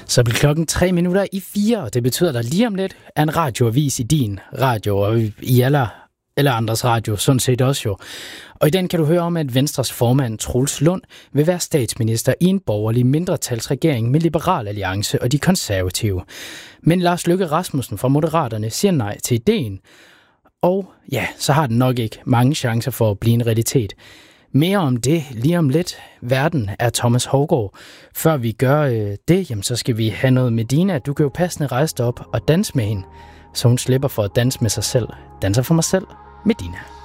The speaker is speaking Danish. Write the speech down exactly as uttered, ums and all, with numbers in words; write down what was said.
Så bliver klokken tre minutter i fire, og det betyder, at der lige om lidt er en radioavis i din radio, og i alle, alle andres radio, sådan set også jo. Og i den kan du høre om, at Venstres formand Troels Lund vil være statsminister i en borgerlig mindretalsregering med Liberal Alliance og de konservative. Men Lars Løkke Rasmussen fra Moderaterne siger nej til ideen, og ja, så har den nok ikke mange chancer for at blive en realitet. Mere om det lige om lidt. Verden er Thomas Hougaard. Før vi gør øh, det, jamen, så skal vi have noget med Dina. Du kan jo passende rejse dig op og danse med hende, så hun slipper for at danse med sig selv. Danser for mig selv med Dina.